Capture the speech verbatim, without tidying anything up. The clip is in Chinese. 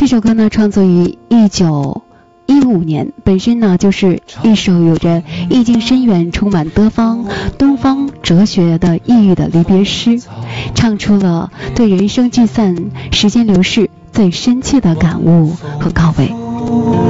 这首歌呢创作于一九一五年，本身呢就是一首有着意境深远、充满东方东方哲学的意蕴的离别诗，唱出了对人生聚散、时间流逝最深切的感悟和告慰。